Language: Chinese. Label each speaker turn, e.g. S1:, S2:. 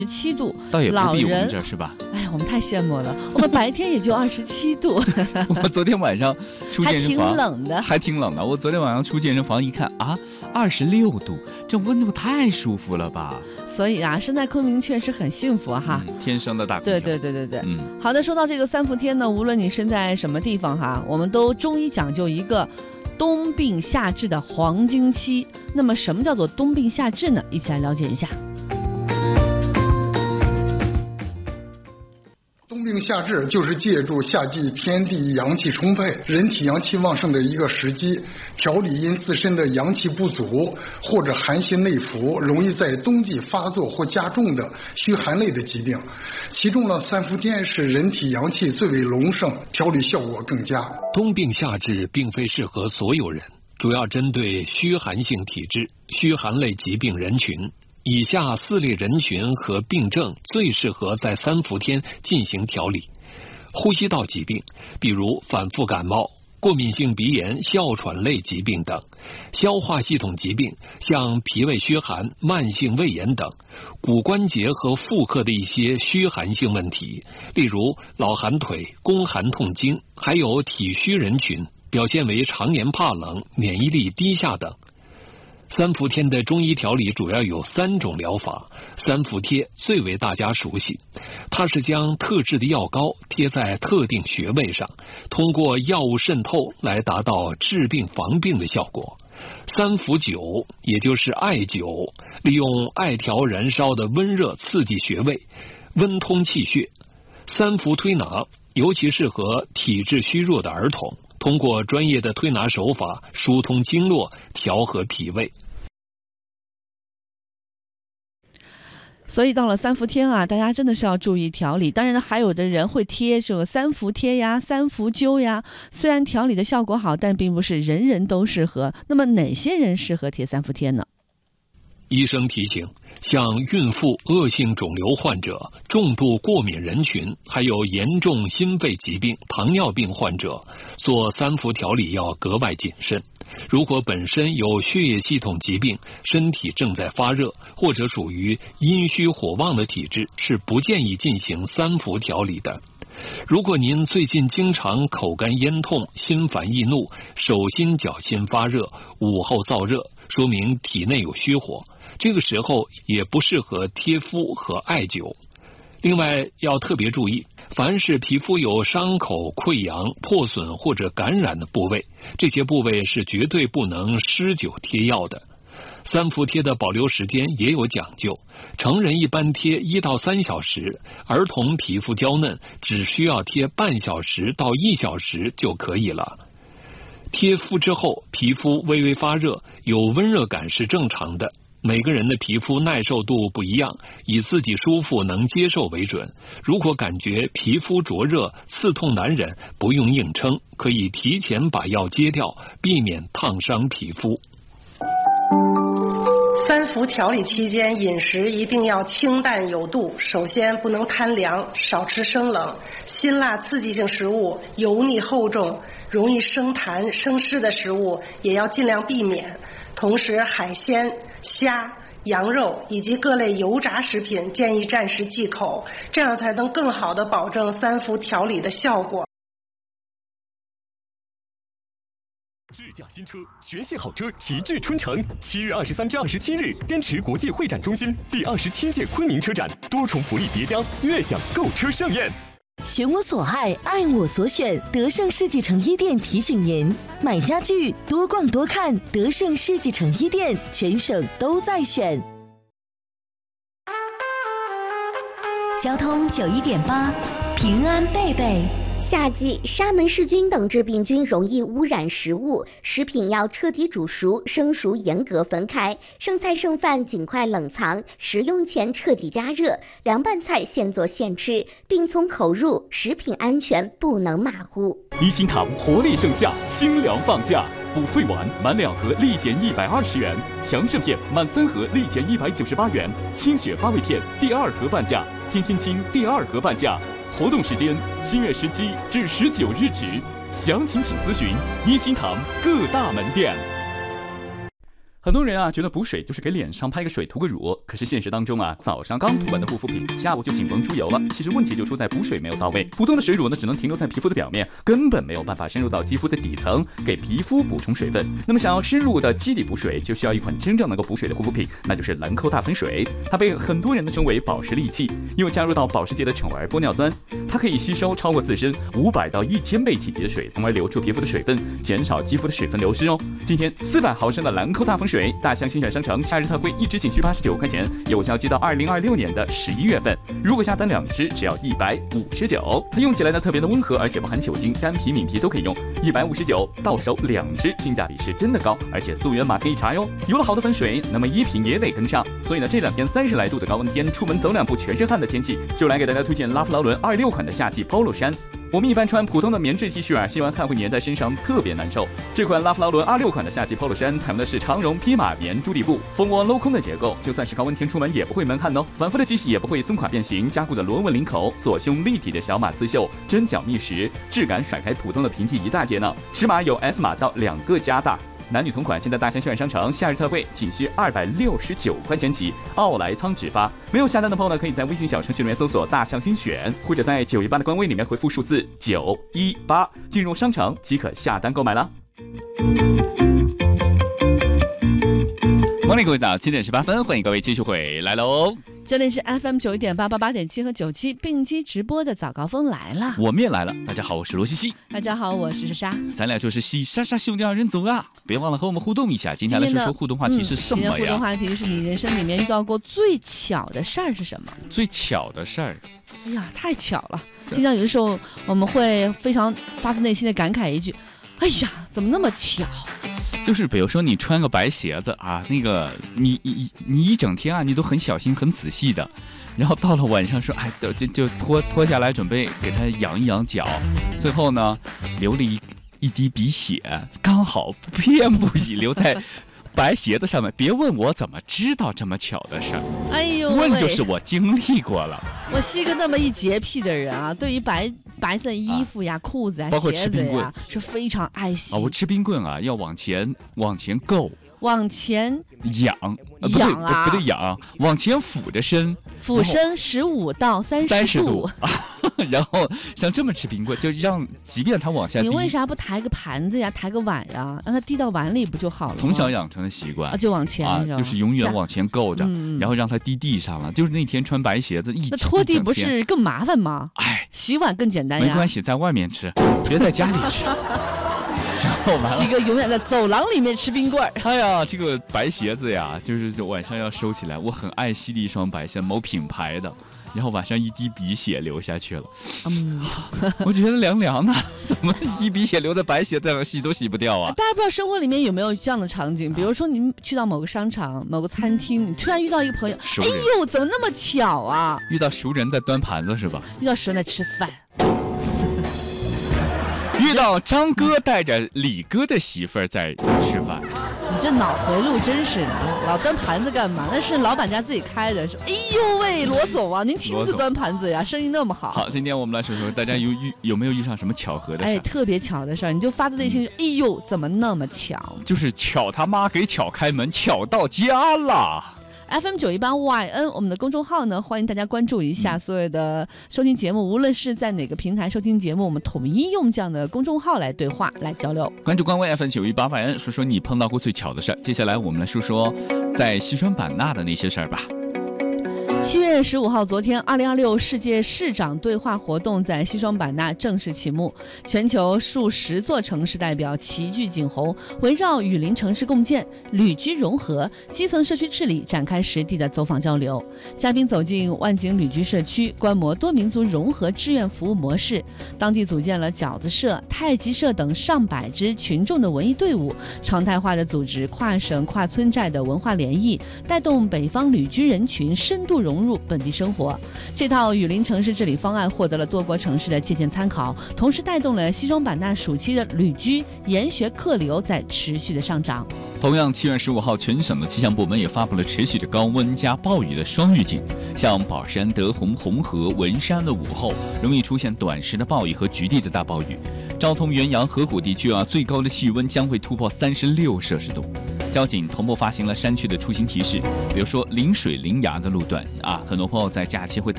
S1: 7度，
S2: 倒也不比我们这儿是吧？
S1: 哎，我们太羡慕了，我们白天也就27度。
S2: 我昨天晚上出健身房，
S1: 还挺冷的。
S2: 我昨天晚上出健身房一看啊，26度，这温度太舒服了吧？
S1: 所以啊，身在昆明确实很幸福哈，
S2: 天生的大空
S1: 调。对，好的，说到这个3伏天呢，无论你身在什么地方哈，我们都中医讲究一个冬病夏治的黄金期。那么什么叫做冬病夏治呢？一起来了解一下。
S3: 冬病夏治就是借助夏季天地阳气充沛、人体阳气旺盛的一个时机，调理因自身的阳气不足或者寒邪内服，容易在冬季发作或加重的虚寒类的疾病。其中呢，3伏天是人体阳气最为隆盛，调理效果更佳。
S4: 冬病夏治并非适合所有人，主要针对虚寒性体质、虚寒类疾病人群。以下4类人群和病症最适合在3伏天进行调理：呼吸道疾病，比如反复感冒、过敏性鼻炎、哮喘类疾病等；消化系统疾病，像脾胃虚寒、慢性胃炎等；骨关节和妇科的一些虚寒性问题，例如老寒腿、宫寒痛经，还有体虚人群，表现为常年怕冷、免疫力低下等。3伏天的中医调理主要有3种疗法。3伏贴最为大家熟悉，它是将特制的药膏贴在特定穴位上，通过药物渗透来达到治病防病的效果。3伏灸也就是艾灸，利用艾条燃烧的温热刺激穴位，温通气血。3伏推拿尤其适合体质虚弱的儿童，通过专业的推拿手法疏通经络，调和脾胃。
S1: 所以到了3伏天啊，大家真的是要注意调理。当然呢，还有的人会贴这个3伏贴呀、3伏灸呀，虽然调理的效果好，但并不是人人都适合。那么哪些人适合贴3伏贴呢？
S4: 医生提醒，像孕妇、恶性肿瘤患者、重度过敏人群，还有严重心肺疾病、糖尿病患者，做3伏调理要格外谨慎。如果本身有血液系统疾病，身体正在发热，或者属于阴虚火旺的体质，是不建议进行3伏调理的。如果您最近经常口干咽痛、心烦易怒、手心脚心发热、午后燥热，说明体内有虚火，这个时候也不适合贴敷和艾灸。另外要特别注意，凡是皮肤有伤口、溃疡、破损或者感染的部位，这些部位是绝对不能施灸贴药的。3伏贴的保留时间也有讲究，成人一般贴1到3小时，儿童皮肤娇嫩，只需要贴半小时到1小时就可以了。贴敷之后，皮肤微微发热，有温热感是正常的。每个人的皮肤耐受度不一样，以自己舒服能接受为准。如果感觉皮肤灼热、刺痛难忍，不用硬撑，可以提前把药揭掉，避免烫伤皮肤。
S5: 3伏调理期间，饮食一定要清淡有度。首先不能贪凉，少吃生冷、辛辣刺激性食物、油腻厚重、容易生痰生湿的食物也要尽量避免。同时海鲜、虾、羊肉以及各类油炸食品建议暂时忌口，这样才能更好地保证3伏调理的效果。
S6: 智驾新车，全系好车齐聚春城。7月23至27日，滇池国际会展中心第27届昆明车展，多重福利叠加，悦享购车盛宴。
S7: 选我所爱，爱我所选。德胜世纪城一店提醒您：买家具多逛多看，德胜世纪城一店全省都在选。
S8: 交通91.8，平安贝贝。
S9: 夏季沙门氏菌等致病菌容易污染食物，食品要彻底煮熟，生熟严格分开，剩菜剩饭尽快冷藏，食用前彻底加热，凉拌菜现做现吃，病从口入，食品安全不能马虎。
S6: 一心堂活力盛夏，清凉放假。补肺丸满2盒立减120元，强肾片满3盒立减198元，清血发胃片第2盒半价，天天清第2盒半价。活动时间7月17至19日止，详情请咨询一心堂各大门店。 很多人啊觉得补水就是给脸上拍个水涂个乳，可是现实当中啊，早上刚涂完的护肤品，下午就紧绷出油了。其实问题就出在补水没有到位，普通的水乳呢只能停留在皮肤的表面，根本没有办法深入到肌肤的底层，给皮肤补充水分。那么想要深入的基底补水，就需要一款真正能够补水的护肤品，那就是兰蔻大粉水。它被很多人呢称为保湿利器，因为加入到保时捷的宠儿玻尿酸，它可以吸收超过自身500到1000倍体积的水，从而留住皮肤的水分，减少肌肤的水分流失哦。今天400毫升的兰蔻大粉水，大象新选商城夏日特惠一支仅需89块钱，有效期到2026年的11月份。如果下单2支，只要159。它用起来呢特别的温和，而且不含酒精，干皮、敏皮都可以用。159到手2支，性价比是真的高，而且溯源码可以查哟。有了好的粉水，那么衣品也得跟上。所以呢，这2天30来度的高温天，出门走2步全是汗的天气，就来给大家推荐拉夫劳伦26款的夏季 Polo 衫。我们一般穿普通的棉质 T 恤啊，吸完汗会粘在身上，特别难受。这款拉夫劳伦26款的夏季 Polo 衫采用的是长绒披马棉猪底布，蜂窝镂空的结构，就算是高温天出门也不会闷汗哦。反复的洗洗也不会松垮变形，加固的螺纹领口，左胸立体的小码刺绣，针脚密实，质感甩开普通的平替一大截呢。尺码有 S 码到2个加大。男女同款，现在大象轩然商城夏日特惠仅需269块钱起，奥莱仓直发。没有下单的朋友呢，可以在微信小程序里面搜索大象新选，或者在918的官微里面回复数字918，进入商城即可下单购买了。Morning， 各位早，7点18分，欢迎各位继续回来喽。
S1: 这里是 FM 91.8、88.7和97并机直播的早高峰来了，
S2: 我们也来了。大家好，我是罗西西。
S1: 大家好，我是莎莎。
S2: 咱俩就是西莎莎兄弟2人组啊！别忘了和我们互动一下。今天来说说互动话题是什么呀？
S1: 今天互动话题就是你人生里面遇到过最巧的事儿是什么？
S2: 最巧的事儿？
S1: 哎呀，太巧了！经常有的时候我们会非常发自内心的感慨一句：“哎呀，怎么那么巧？”
S2: 就是比如说你穿个白鞋子啊，那个你一整天啊，你都很小心很仔细的，然后到了晚上说，哎，就脱下来准备给它养一养脚，最后呢流了一滴鼻血，刚好偏不洗留在白鞋子上面。别问我怎么知道这么巧的事儿，
S1: 哎呦，
S2: 问就是我经历过了。
S1: 我是一个那么一洁癖的人啊，对于白色衣服呀、裤子呀、
S2: 包括
S1: 鞋子呀，是非常爱惜。
S2: 我吃冰棍啊，要往前够，
S1: 往前
S2: 仰
S1: 啊，
S2: 不对仰，往前俯着身，
S1: 俯身15到30度。
S2: 然后像这么吃冰棍，就让即便它往下滴，
S1: 你为啥不抬个盘子呀，抬个碗呀，让它滴到碗里不就好了吗？
S2: 从小养成的习惯
S1: 啊，就往前
S2: 啊，就是永远往前够着，然后让它滴地上了。就是那天穿白鞋子
S1: 那拖地不是更麻烦吗？
S2: 哎，
S1: 洗碗更简单呀。
S2: 没关系，在外面吃，别在家里吃。然后完了，
S1: 西哥永远在走廊里面吃冰棍儿。
S2: 哎呀，这个白鞋子呀，就是晚上要收起来。我很爱惜的一双白鞋，某品牌的。然后晚上一滴鼻血流下去了，我觉得凉凉的，怎么一滴鼻血流在白鞋子上洗都洗不掉啊？
S1: 大家不知道生活里面有没有这样的场景，比如说您去到某个商场、某个餐厅，你突然遇到一个朋友，哎呦，怎么那么巧啊？
S2: 遇到熟人在端盘子是吧？
S1: 遇到熟人在吃饭。
S2: 遇到张哥带着李哥的媳妇儿在吃饭，
S1: 你这脑回路真是的，老端盘子干嘛？那是老板家自己开的。说，哎呦喂，罗总啊，您亲自端盘子呀，生意那么好。
S2: 好，今天我们来说说大家有没有遇上什么巧合的事？
S1: 哎，特别巧的事儿，你就发自内心，哎呦，怎么那么巧？
S2: 就是巧他妈给巧开门，巧到家了。
S1: FM 918YN 我们的公众号呢，欢迎大家关注一下。所有的收听节目，无论是在哪个平台收听节目，我们统一用这样的公众号来对话、来交流。
S2: 关注官微 FM 918YN，说说你碰到过最巧的事儿。接下来我们来说说在西双版纳的那些事儿吧。
S1: 7月15号，昨天，2026世界市长对话活动在西双版纳正式启幕。全球数10座城市代表齐聚景洪，围绕雨林城市共建、旅居融合、基层社区治理展开实地的走访交流。嘉宾走进万景旅居社区，观摩多民族融合志愿服务模式。当地组建了饺子社、太极社等上百支群众的文艺队伍，常态化的组织跨省跨村寨的文化联谊，带动北方旅居人群深度融入本地生活。这套雨林城市治理方案获得了多国城市的借鉴参考，同时带动了西双版纳暑期的旅居研学客流在持续的上涨。
S2: 同样7月15号，全省的气象部门也发布了持续的高温加暴雨的双预警，像宝山、德宏、红河、文山的午后容易出现短时的暴雨和局地的大暴雨。昭通、元阳、河谷地区最高的气温将会突破36摄氏度。 交警同步发行了山区的出行提示，比如说临水临崖的路段啊，很多朋友在假期会带